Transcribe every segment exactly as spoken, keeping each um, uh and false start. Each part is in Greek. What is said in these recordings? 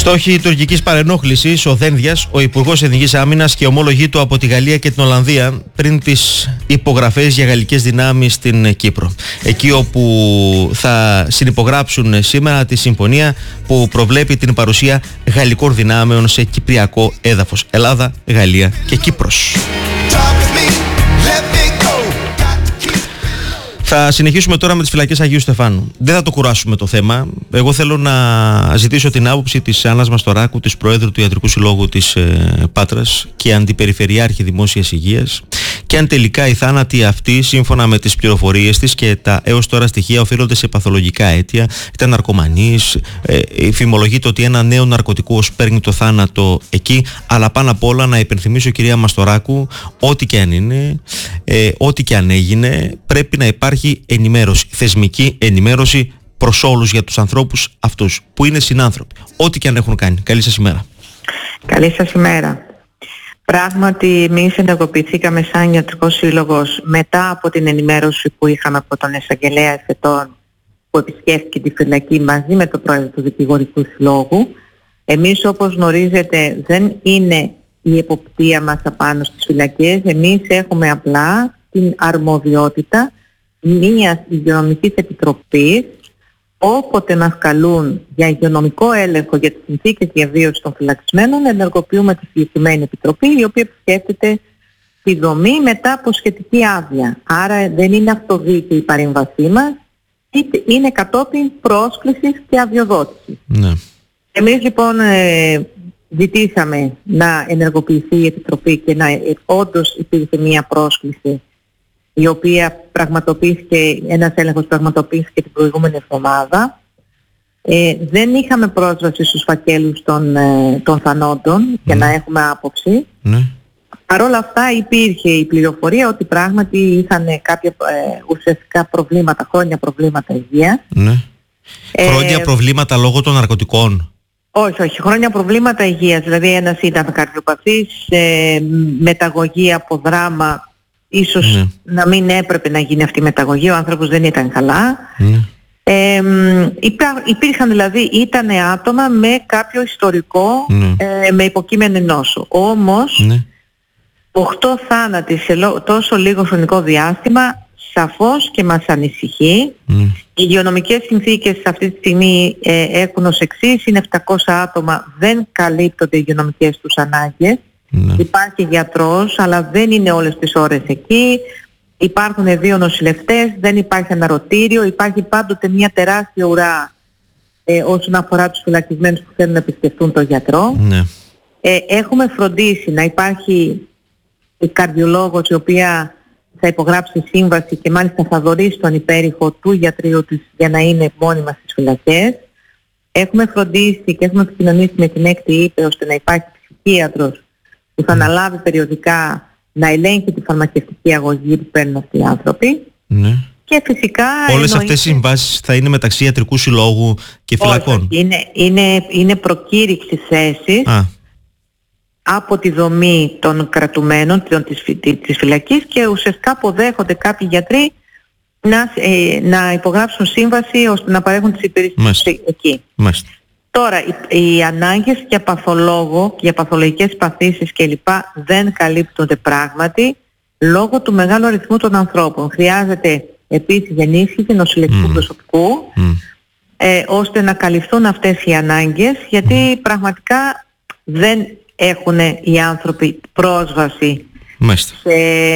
Στόχοι τουρκικής παρενόχλησης, ο Δένδιας, ο Υπουργός Εθνικής Άμυνας και ομόλογοι του από τη Γαλλία και την Ολλανδία πριν τις υπογραφές για γαλλικές δυνάμεις στην Κύπρο. Εκεί όπου θα συνυπογράψουν σήμερα τη συμφωνία που προβλέπει την παρουσία γαλλικών δυνάμεων σε κυπριακό έδαφος. Ελλάδα, Γαλλία και Κύπρος. Θα συνεχίσουμε τώρα με τις φυλακές Αγίου Στεφάνου. Δεν θα το κουράσουμε το θέμα. Εγώ θέλω να ζητήσω την άποψη της Άννας Μαστοράκου, της Προέδρου του Ιατρικού Συλλόγου της ε, Πάτρας και Αντιπεριφερειάρχη Δημόσιας Υγείας, και αν τελικά οι θάνατοι αυτοί, σύμφωνα με τις πληροφορίες της και τα έως τώρα στοιχεία, οφείλονται σε παθολογικά αίτια, ήταν ναρκωμανής. Ε, φημολογείται ότι ένα νέο ναρκωτικό παίρνει το θάνατο εκεί. Αλλά πάνω απ' όλα να υπενθυμίσω, κυρία Μαστοράκου, ό,τι και αν είναι, ε, ό,τι και αν έγινε, πρέπει να υπάρχει ενημέρωση, θεσμική ενημέρωση προς όλους για τους ανθρώπους αυτούς που είναι συνάνθρωποι, ό,τι και αν έχουν κάνει. Καλή σας ημέρα. Καλή σας ημέρα. Πράγματι, εμείς ενεργοποιηθήκαμε σαν Ιατρικός Σύλλογος μετά από την ενημέρωση που είχαμε από τον εισαγγελέα εφετών που επισκέφθηκε τη φυλακή μαζί με τον Πρόεδρο του Δικηγορικού Συλλόγου. Εμείς, όπως γνωρίζετε, δεν είναι η εποπτεία μας απάνω στις φυλακές. Εμείς έχουμε απλά την αρμοδιότητα μιας υγειονομικής επιτροπής, όποτε μας καλούν για υγειονομικό έλεγχο για τις συνθήκες διαβίωσης των φυλακισμένων, ενεργοποιούμε τη συγκεκριμένη επιτροπή, η οποία επισκέπτεται τη δομή μετά από σχετική άδεια. Άρα δεν είναι αυτοδίκαιη η παρέμβασή μας, είναι κατόπιν πρόσκλησης και αδειοδότησης. Ναι. Εμείς λοιπόν ε, ζητήσαμε να ενεργοποιηθεί η επιτροπή και να ε, όντως υπήρχε μια πρόσκληση, η οποία πραγματοποιήθηκε, ένας έλεγχος πραγματοποιήθηκε την προηγούμενη εβδομάδα. Ε, δεν είχαμε πρόσβαση στους φακέλους των, ε, των θανόντων για mm. να έχουμε άποψη. Mm. Παρ' όλα αυτά υπήρχε η πληροφορία ότι πράγματι είχαν κάποια ε, ουσιαστικά προβλήματα, χρόνια προβλήματα υγείας. Mm. Ε, χρόνια προβλήματα λόγω των ναρκωτικών. Όχι, όχι. Χρόνια προβλήματα υγείας. Δηλαδή ένας ήταν καρδιοπαθής, ε, μεταγωγή από δράμα. Ίσως ναι. να μην έπρεπε να γίνει αυτή η μεταγωγή, ο άνθρωπος δεν ήταν καλά. Ναι. Ε, υπά, υπήρχαν δηλαδή, ήταν άτομα με κάποιο ιστορικό, ναι. ε, με υποκείμενη νόσο. Όμως, ναι. οκτώ θάνατοι σε λο, τόσο λίγο χρονικό διάστημα, σαφώς και μας ανησυχεί. Ναι. Οι υγειονομικές συνθήκες αυτή τη στιγμή ε, έχουν ως εξής: είναι επτακόσια άτομα, δεν καλύπτονται οι υγειονομικές τους ανάγκες. Ναι. Υπάρχει γιατρός, αλλά δεν είναι όλες τις ώρες εκεί. Υπάρχουν δύο νοσηλευτές, δεν υπάρχει αναρωτήριο, υπάρχει πάντοτε μια τεράστια ουρά ε, όσον αφορά τους φυλακισμένους που θέλουν να επισκεφτούν τον γιατρό. Ναι. Ε, έχουμε φροντίσει να υπάρχει η καρδιολόγος, η οποία θα υπογράψει σύμβαση και μάλιστα θα δωρήσει τον υπέρηχο του γιατρίου της για να είναι μόνιμα στις φυλακές. Έχουμε φροντίσει και έχουμε επικοινωνήσει με την έκτη ΥΠΕ ώστε να υπάρχει ψυχίατρος που θα αναλάβει περιοδικά να ελέγχει τη φαρμακευτική αγωγή που παίρνουν αυτοί οι άνθρωποι. Ναι. Και φυσικά όλες εννοείται... αυτές οι συμβάσεις θα είναι μεταξύ Ιατρικού Συλλόγου και φυλακών. Όχι, είναι, είναι, είναι προκήρυξη θέσης Α. από τη δομή των κρατουμένων της, της φυλακής, και ουσιαστικά αποδέχονται κάποιοι γιατροί να, ε, να υπογράψουν σύμβαση ώστε να παρέχουν τις υπηρεσίες εκεί. Μάλιστα. Τώρα, οι, οι ανάγκες για παθολόγο, για παθολογικές παθήσεις κλπ. Δεν καλύπτονται πράγματι λόγω του μεγάλου αριθμού των ανθρώπων. Χρειάζεται επίσης ενίσχυση νοσηλευτικού mm. προσωπικού mm. Ε, ώστε να καλυφθούν αυτές οι ανάγκες, γιατί mm. πραγματικά δεν έχουν οι άνθρωποι πρόσβαση σε,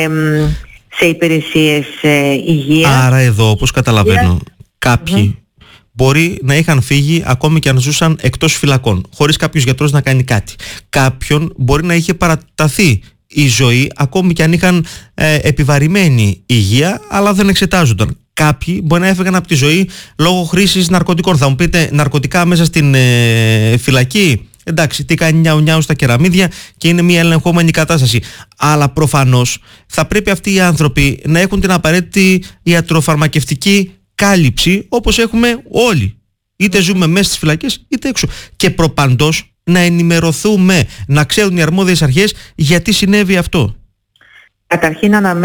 σε υπηρεσίες ε, υγείας. Άρα εδώ, όπως καταλαβαίνω, yeah. κάποιοι mm-hmm. μπορεί να είχαν φύγει ακόμη και αν ζούσαν εκτός φυλακών, χωρίς κάποιος γιατρός να κάνει κάτι. Κάποιον μπορεί να είχε παραταθεί η ζωή ακόμη και αν είχαν ε, επιβαρημένη υγεία, αλλά δεν εξετάζονταν. Κάποιοι μπορεί να έφυγαν από τη ζωή λόγω χρήσης ναρκωτικών. Θα μου πείτε, ναρκωτικά μέσα στην ε, φυλακή? Εντάξει, τι κάνει νιάου νιάου στα κεραμίδια και είναι μια ελεγχόμενη κατάσταση. Αλλά προφανώς θα πρέπει αυτοί οι άνθρωποι να έχουν την απαραίτητη ιατροφαρμακευτική κάλυψη, όπως έχουμε όλοι. Είτε ζούμε μέσα στις φυλακές είτε έξω. Και προπαντός να ενημερωθούμε, να ξέρουν οι αρμόδιες αρχές γιατί συνέβη αυτό. Καταρχήν αναμένω